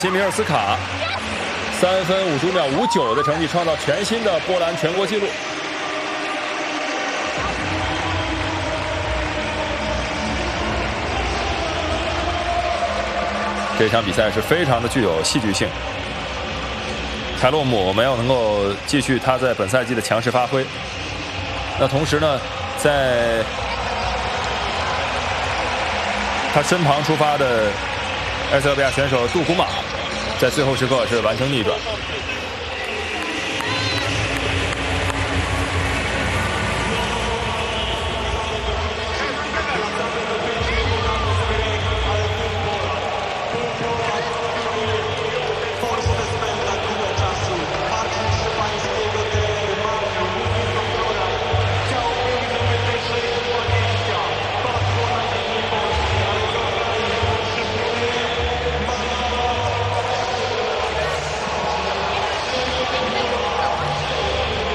基米尔斯卡3分55秒59的成绩，创造全新的波兰全国纪录。这场比赛是非常的具有戏剧性。凯洛姆没有能够继续他在本赛季的强势发挥。那同时呢，在他身旁出发的埃塞俄比亚选手杜古马，在最后时刻是完成逆转。